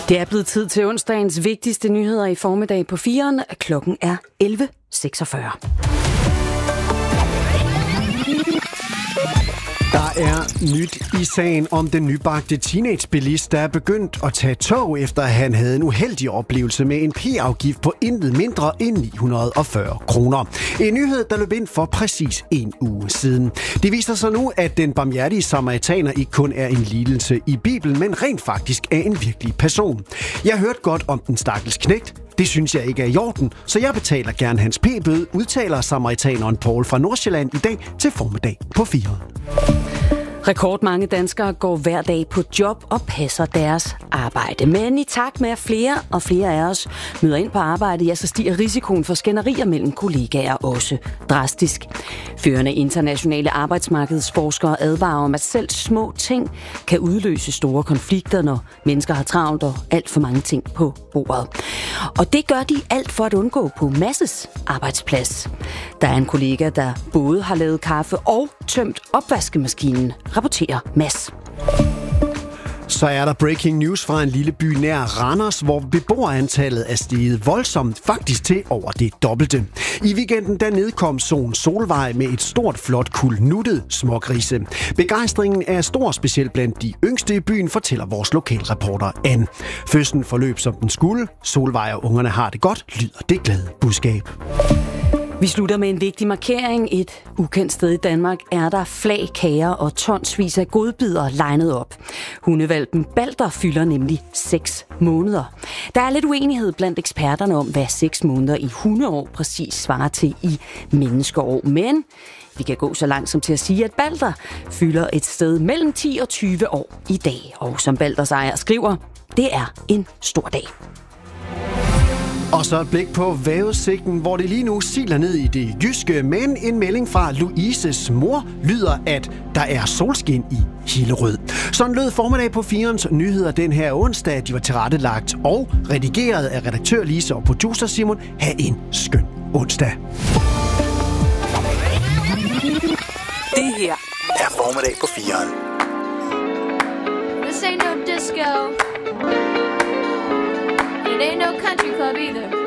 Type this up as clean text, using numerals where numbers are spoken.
Det er blevet tid til onsdagens vigtigste nyheder i formiddag på 4'eren. Klokken er 11.46. Der er nyt i sagen om den nybagte teenagebilist, der er begyndt at tage tog, efter at han havde en uheldig oplevelse med en p-afgift på intet mindre end 940 kroner. En nyhed, der løb ind for præcis en uge siden. Det viser sig nu, at den barmhjertige samaritaner ikke kun er en lidelse i Bibelen, men rent faktisk er en virkelig person. Jeg hørte godt om den stakkels knægt. Det synes jeg ikke er i orden, så jeg betaler gerne hans p-bøde, udtaler samaritaneren Paul fra Nordsjælland i dag til formiddag på 4. Rekordmange danskere går hver dag på job og passer deres arbejde. Men i takt med, at flere og flere af os møder ind på arbejde, ja, så stiger risikoen for skænderier mellem kollegaer også drastisk. Førende internationale arbejdsmarkedsforskere advarer om, at selv små ting kan udløse store konflikter, når mennesker har travlt og alt for mange ting på bordet. Og det gør de alt for at undgå på Masses arbejdsplads. Der er en kollega, der både har lavet kaffe og tømt opvaskemaskinen, rapporterer Mads. Så er der breaking news fra en lille by nær Randers, hvor beboerantallet er steget voldsomt, faktisk til over det dobbelte. I weekenden der nedkom Sohn Solvej med et stort, flot kuld nuttet smågrise. Begejstringen er stor, specielt blandt de yngste i byen, fortæller vores lokalreporter Ann. Fødslen forløb som den skulle. Solvej og ungerne har det godt, lyder det glade budskab. Vi slutter med en vigtig markering. Et ukendt sted i Danmark er der flag, kager og tonsvis af godbidder legnet op. Hundevalpen Balder fylder nemlig 6 måneder. Der er lidt uenighed blandt eksperterne om, hvad 6 måneder i hundeår præcis svarer til i menneskeår. Men vi kan gå så langt som til at sige, at Balder fylder et sted mellem 10 og 20 år i dag. Og som Balders ejer skriver, det er en stor dag. Og så et blik på vejrudsigten, hvor det lige nu siler ned i det jyske, men en melding fra Louises mor lyder, at der er solskin i Hillerød. Sådan lød formiddag på 4'erens nyheder den her onsdag. De var tilrettelagt og redigeret af redaktør Lise og producer Simon. Ha' en skøn onsdag. Det her er formiddag på 4'eren. This ain't no disco. It ain't no country club either.